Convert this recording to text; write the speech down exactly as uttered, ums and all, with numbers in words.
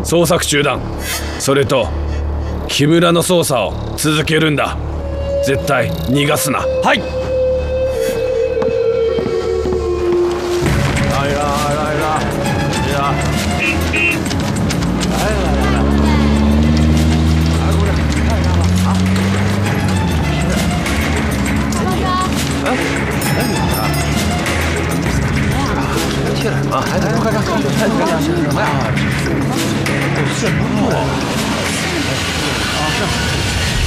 捜索中だ。それと木村の捜査を続けるんだ。絶対逃がすな。 はい。来了来了，来了！来了来了！来过来看一下吧啊！是。哎哎啊！去了啊！来来快看，看看看是什么呀？是不错啊！是。